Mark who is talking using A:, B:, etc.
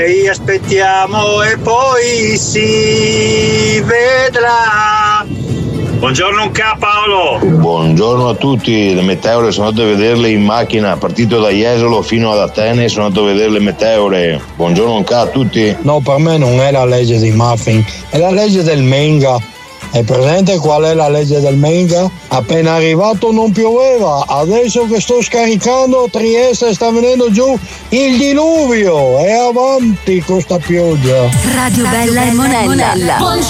A: E aspettiamo e poi si vedrà. Buongiorno Paolo.
B: Buongiorno a tutti, le meteore sono andato a vederle in macchina, partito da Jesolo fino ad Atene, sono andato a vedere le meteore. Buongiorno a tutti.
C: No, per me non è la legge di Muffin, è la legge del Menga. È presente qual è la legge del Menga? Appena arrivato non pioveva, adesso che sto scaricando Trieste sta venendo giù il diluvio, e avanti con sta pioggia.
D: Radio Bella e Monella.